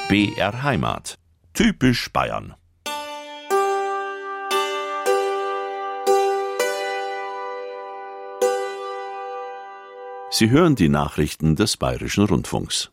BR Heimat. Typisch Bayern. Sie hören die Nachrichten des Bayerischen Rundfunks.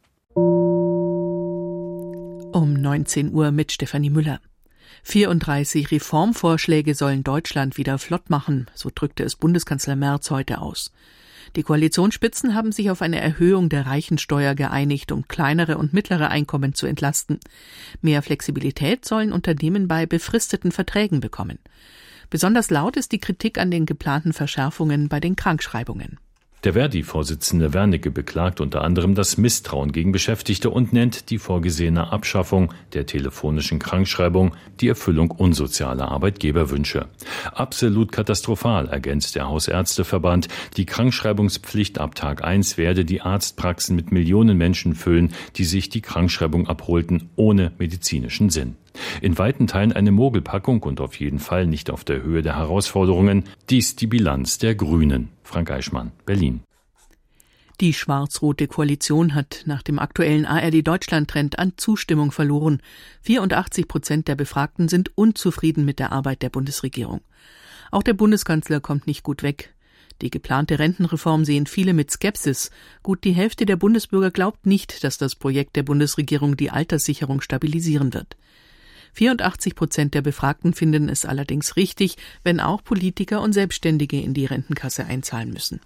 Um 19 Uhr mit Stefanie Müller. 34 Reformvorschläge sollen Deutschland wieder flott machen, so drückte es Bundeskanzler Merz heute aus. Die Koalitionsspitzen haben sich auf eine Erhöhung der Reichensteuer geeinigt, um kleinere und mittlere Einkommen zu entlasten. Mehr Flexibilität sollen Unternehmen bei befristeten Verträgen bekommen. Besonders laut ist die Kritik an den geplanten Verschärfungen bei den Krankschreibungen. Der Verdi-Vorsitzende Wernicke beklagt unter anderem das Misstrauen gegen Beschäftigte und nennt die vorgesehene Abschaffung der telefonischen Krankschreibung die Erfüllung unsozialer Arbeitgeberwünsche. Absolut katastrophal, ergänzt der Hausärzteverband. Die Krankschreibungspflicht ab Tag 1 werde die Arztpraxen mit Millionen Menschen füllen, die sich die Krankschreibung abholten, ohne medizinischen Sinn. In weiten Teilen eine Mogelpackung und auf jeden Fall nicht auf der Höhe der Herausforderungen. Dies die Bilanz der Grünen. Frank Eichmann, Berlin. Die schwarz-rote Koalition hat nach dem aktuellen ARD-Deutschland-Trend an Zustimmung verloren. 84% der Befragten sind unzufrieden mit der Arbeit der Bundesregierung. Auch der Bundeskanzler kommt nicht gut weg. Die geplante Rentenreform sehen viele mit Skepsis. Gut die Hälfte der Bundesbürger glaubt nicht, dass das Projekt der Bundesregierung die Alterssicherung stabilisieren wird. 84% der Befragten finden es allerdings richtig, wenn auch Politiker und Selbstständige in die Rentenkasse einzahlen müssen.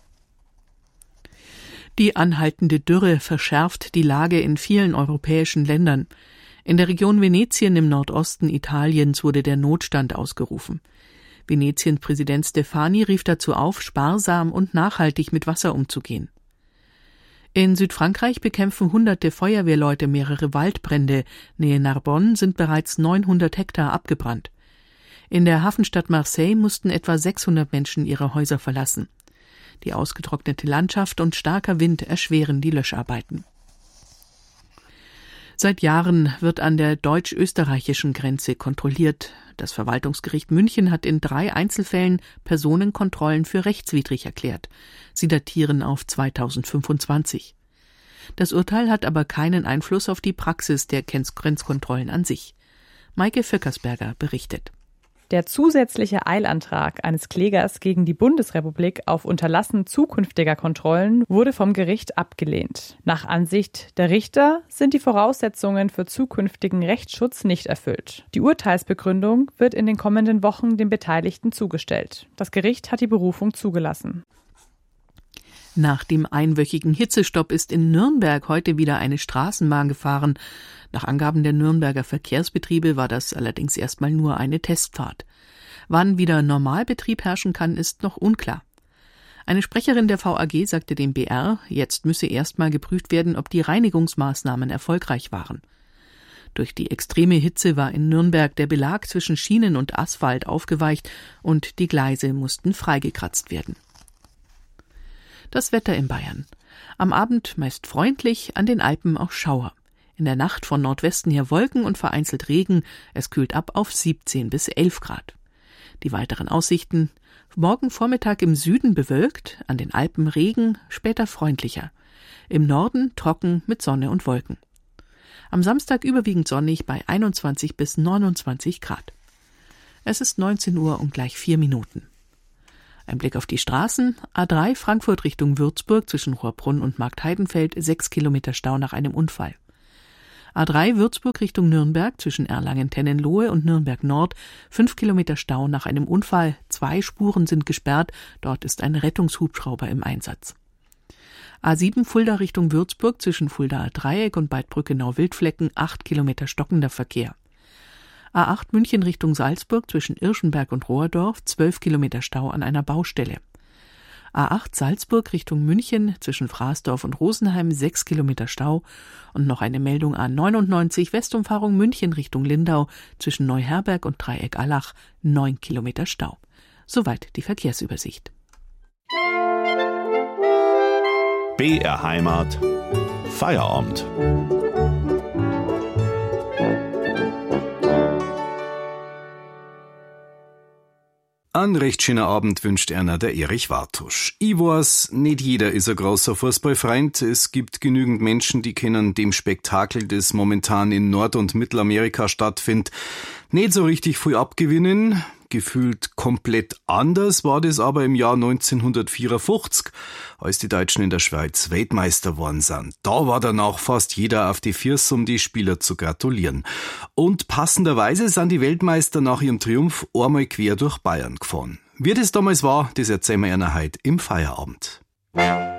Die anhaltende Dürre verschärft die Lage in vielen europäischen Ländern. In der Region Venetien im Nordosten Italiens wurde der Notstand ausgerufen. Venetiens Präsident Stefani rief dazu auf, sparsam und nachhaltig mit Wasser umzugehen. In Südfrankreich bekämpfen hunderte Feuerwehrleute mehrere Waldbrände. Nähe Narbonne sind bereits 900 Hektar abgebrannt. In der Hafenstadt Marseille mussten etwa 600 Menschen ihre Häuser verlassen. Die ausgetrocknete Landschaft und starker Wind erschweren die Löscharbeiten. Seit Jahren wird an der deutsch-österreichischen Grenze kontrolliert. Das Verwaltungsgericht München hat in 3 Einzelfällen Personenkontrollen für rechtswidrig erklärt. Sie datieren auf 2025. Das Urteil hat aber keinen Einfluss auf die Praxis der Grenzkontrollen an sich. Maike Vöckersberger berichtet. Der zusätzliche Eilantrag eines Klägers gegen die Bundesrepublik auf Unterlassen zukünftiger Kontrollen wurde vom Gericht abgelehnt. Nach Ansicht der Richter sind die Voraussetzungen für zukünftigen Rechtsschutz nicht erfüllt. Die Urteilsbegründung wird in den kommenden Wochen den Beteiligten zugestellt. Das Gericht hat die Berufung zugelassen. Nach dem einwöchigen Hitzestopp ist in Nürnberg heute wieder eine Straßenbahn gefahren. Nach Angaben der Nürnberger Verkehrsbetriebe war das allerdings erstmal nur eine Testfahrt. Wann wieder Normalbetrieb herrschen kann, ist noch unklar. Eine Sprecherin der VAG sagte dem BR, jetzt müsse erstmal geprüft werden, ob die Reinigungsmaßnahmen erfolgreich waren. Durch die extreme Hitze war in Nürnberg der Belag zwischen Schienen und Asphalt aufgeweicht und die Gleise mussten freigekratzt werden. Das Wetter in Bayern. Am Abend meist freundlich, an den Alpen auch Schauer. In der Nacht von Nordwesten her Wolken und vereinzelt Regen. Es kühlt ab auf 17 bis 11 Grad. Die weiteren Aussichten. Morgen Vormittag im Süden bewölkt, an den Alpen Regen, später freundlicher. Im Norden trocken mit Sonne und Wolken. Am Samstag überwiegend sonnig bei 21 bis 29 Grad. Es ist 19 Uhr und gleich 4 Minuten. Ein Blick auf die Straßen. A3 Frankfurt Richtung Würzburg zwischen Rohrbrunn und Marktheidenfeld 6 Kilometer Stau nach einem Unfall. A3 Würzburg Richtung Nürnberg zwischen Erlangen-Tennenlohe und Nürnberg Nord 5 Kilometer Stau nach einem Unfall. 2 Spuren sind gesperrt. Dort ist ein Rettungshubschrauber im Einsatz. A7 Fulda Richtung Würzburg zwischen Fuldaer Dreieck und Beitbrückenau-Wildflecken 8 Kilometer stockender Verkehr. A8 München Richtung Salzburg zwischen Irschenberg und Rohrdorf 12 Kilometer Stau an einer Baustelle. A8 Salzburg Richtung München zwischen Fraßdorf und Rosenheim 6 Kilometer Stau und noch eine Meldung A99 Westumfahrung München Richtung Lindau zwischen Neuherberg und Dreieck-Allach 9 Kilometer Stau. Soweit die Verkehrsübersicht. BR Heimat. Feierabend. Ein recht schöner Abend wünscht einer der Erich Wartusch. Ich weiß, nicht jeder ist ein großer Fußballfreund. Es gibt genügend Menschen, die können dem Spektakel, das momentan in Nord- und Mittelamerika stattfindet, nicht so richtig viel abgewinnen. Gefühlt komplett anders war das aber im Jahr 1954, als die Deutschen in der Schweiz Weltmeister geworden sind. Da war danach fast jeder auf die Füße, um die Spieler zu gratulieren. Und passenderweise sind die Weltmeister nach ihrem Triumph einmal quer durch Bayern gefahren. Wie das damals war, das erzählen wir Ihnen heute im Feierabend.